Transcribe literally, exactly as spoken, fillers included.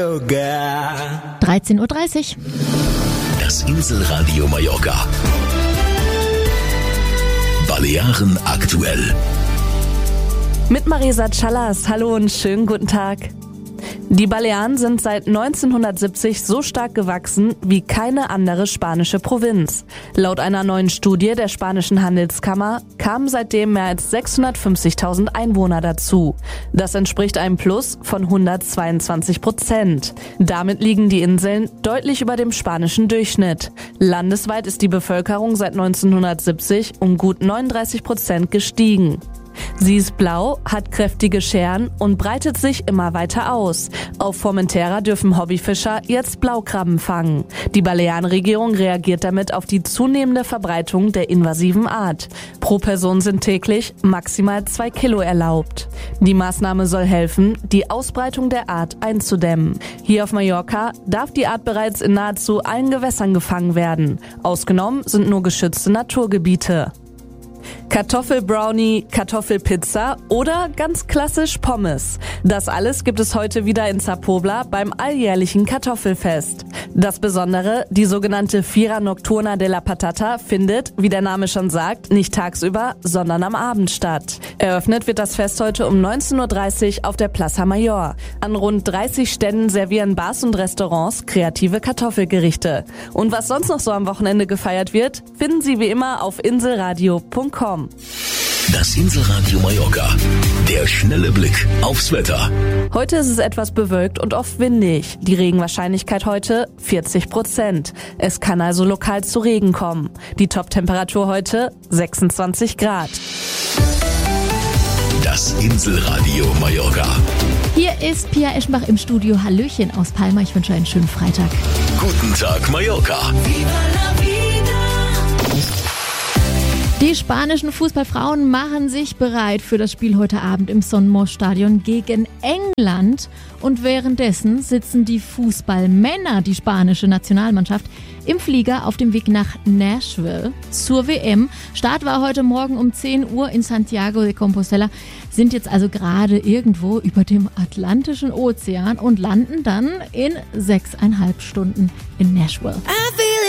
dreizehn Uhr dreißig. Das Inselradio Mallorca. Balearen aktuell. Mit Marisa Callas. Hallo und schönen guten Tag. Die Balearen sind seit neunzehnhundertsiebzig so stark gewachsen wie keine andere spanische Provinz. Laut einer neuen Studie der spanischen Handelskammer kamen seitdem mehr als sechshundertfünfzigtausend Einwohner dazu. Das entspricht einem Plus von hundertzweiundzwanzig Prozent. Damit liegen die Inseln deutlich über dem spanischen Durchschnitt. Landesweit ist die Bevölkerung seit neunzehnhundertsiebzig um gut neununddreißig Prozent gestiegen. Sie ist blau, hat kräftige Scheren und breitet sich immer weiter aus. Auf Formentera dürfen Hobbyfischer jetzt Blaukrabben fangen. Die Balearenregierung reagiert damit auf die zunehmende Verbreitung der invasiven Art. Pro Person sind täglich maximal zwei Kilo erlaubt. Die Maßnahme soll helfen, die Ausbreitung der Art einzudämmen. Hier auf Mallorca darf die Art bereits in nahezu allen Gewässern gefangen werden. Ausgenommen sind nur geschützte Naturgebiete. Kartoffelbrownie, Kartoffelpizza oder ganz klassisch Pommes. Das alles gibt es heute wieder in Zapobla beim alljährlichen Kartoffelfest. Das Besondere, die sogenannte Fira Nocturna de la Patata findet, wie der Name schon sagt, nicht tagsüber, sondern am Abend statt. Eröffnet wird das Fest heute um neunzehn Uhr dreißig auf der Plaza Mayor. An rund dreißig Ständen servieren Bars und Restaurants kreative Kartoffelgerichte. Und was sonst noch so am Wochenende gefeiert wird, finden Sie wie immer auf inselradio punkt com. Das Inselradio Mallorca. Der schnelle Blick aufs Wetter. Heute ist es etwas bewölkt und oft windig. Die Regenwahrscheinlichkeit heute vierzig Prozent. Es kann also lokal zu Regen kommen. Die Top-Temperatur heute sechsundzwanzig Grad. Das Inselradio Mallorca. Hier ist Pia Eschenbach im Studio. Hallöchen aus Palma. Ich wünsche einen schönen Freitag. Guten Tag, Mallorca. Die spanischen Fußballfrauen machen sich bereit für das Spiel heute Abend im Son Moix Stadion gegen England. Und währenddessen sitzen die Fußballmänner, die spanische Nationalmannschaft, im Flieger auf dem Weg nach Nashville zur W M. Start war heute Morgen um zehn Uhr in Santiago de Compostela, sind jetzt also gerade irgendwo über dem Atlantischen Ozean und landen dann in sechseinhalb Stunden in Nashville.